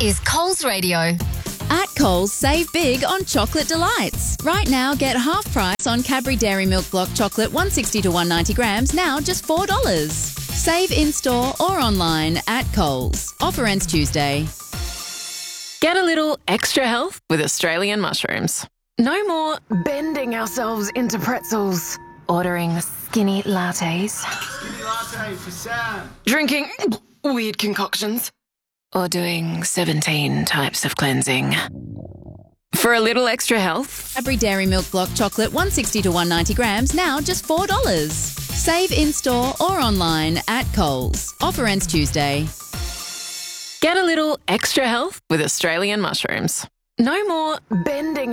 is Coles Radio. At Coles, save big on chocolate delights. Right now, get half price on Cadbury Dairy Milk Block Chocolate 160 to 190 grams, now just $4. Save in-store or online at Coles. Offer ends Tuesday. Get a little extra health with Australian mushrooms. No more bending ourselves into pretzels, ordering skinny lattes, Skinny latte for Sam. drinking weird concoctions, or doing 17 types of cleansing. For a little extra health, Cadbury Dairy Milk Block Chocolate 160 to 190 grams, now just $4. Save in-store or online at Coles. Offer ends Tuesday. get a little extra health with Australian mushrooms. No more bending